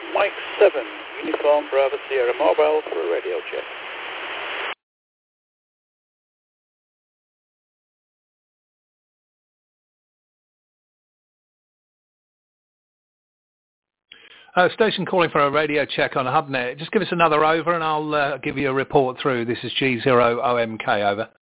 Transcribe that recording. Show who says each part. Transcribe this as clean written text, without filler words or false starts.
Speaker 1: Mike 7, Uniform Bravo Sierra Mobile for a radio check.
Speaker 2: Station calling for a radio check on HubNet. Just give us another over and I'll give you a report through. This is G0OMK, over.